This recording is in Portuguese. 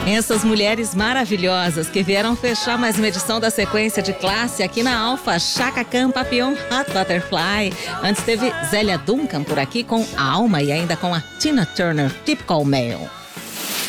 Essas mulheres maravilhosas que vieram fechar mais uma edição da sequência de classe aqui na Alfa, Chaka Khan, Papillon, Hot Butterfly. Antes teve Zélia Duncan por aqui com Alma e ainda com a Tina Turner, Typical Male.